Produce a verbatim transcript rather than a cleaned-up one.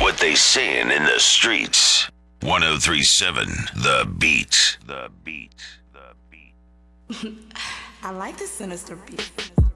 What they saying in the streets. one oh three point seven The Beat. The Beat. The Beat. I like the sinister beat.